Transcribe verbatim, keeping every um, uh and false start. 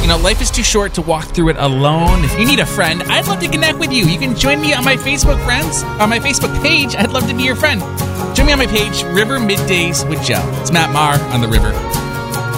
know, life is too short to walk through it alone. If you need a friend, I'd love to connect with you. You can join me on my Facebook friends, on my Facebook page. I'd love to be your friend. Join me on my page, River Middays with Joe. It's Matt Maher on the River.